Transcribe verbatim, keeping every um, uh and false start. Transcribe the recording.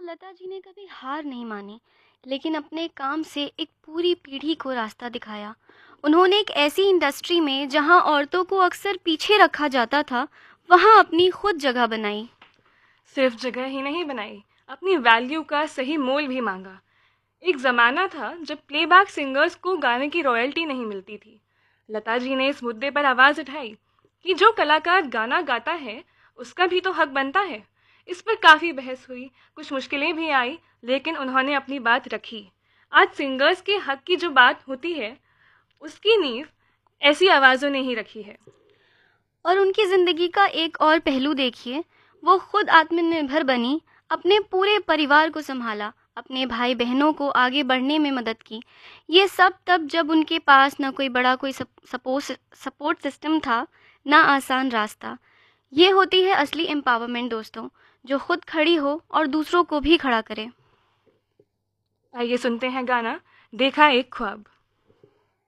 लता जी ने कभी हार नहीं मानी, लेकिन अपने काम से एक पूरी पीढ़ी को रास्ता दिखाया। उन्होंने एक ऐसी इंडस्ट्री में जहां औरतों को अक्सर पीछे रखा जाता था, वहां अपनी खुद जगह बनाई। सिर्फ जगह ही नहीं बनाई, अपनी वैल्यू का सही मोल भी मांगा। एक ज़माना था जब प्लेबैक सिंगर्स को गाने की रॉयल्टी नहीं मिलती थी। लता जी ने इस मुद्दे पर आवाज़ उठाई कि जो कलाकार गाना गाता है उसका भी तो हक बनता है। इस पर काफ़ी बहस हुई, कुछ मुश्किलें भी आई, लेकिन उन्होंने अपनी बात रखी। आज सिंगर्स के हक की जो बात होती है उसकी नींव ऐसी आवाज़ों ने ही रखी है। और उनकी ज़िंदगी का एक और पहलू देखिए, वो खुद आत्मनिर्भर बनी, अपने पूरे परिवार को संभाला, अपने भाई बहनों को आगे बढ़ने में मदद की। ये सब तब जब उनके पास ना कोई बड़ा कोई सपोर्ट सपोर्ट सिस्टम था, ना आसान रास्ता। ये होती है असली एम्पावरमेंट दोस्तों, जो खुद खड़ी हो और दूसरों को भी खड़ा करे। आइए सुनते हैं गाना देखा एक ख्वाब।